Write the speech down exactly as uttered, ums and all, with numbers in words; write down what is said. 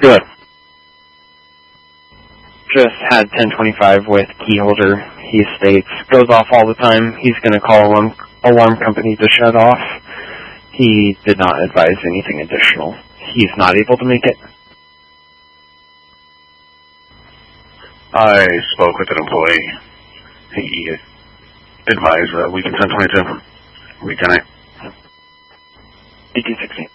Good. Just had ten twenty-five with Keyholder. He states, goes off all the time. He's going to call alarm, alarm company to shut off. He did not advise anything additional. He's not able to make it. I spoke with an employee. He advised that we can send twenty-two. We can. eighteen sixty.